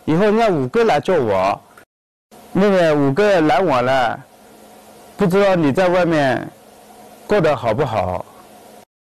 以后人家5个来做我，那个5个来我了，不知道你在外面过得好不好？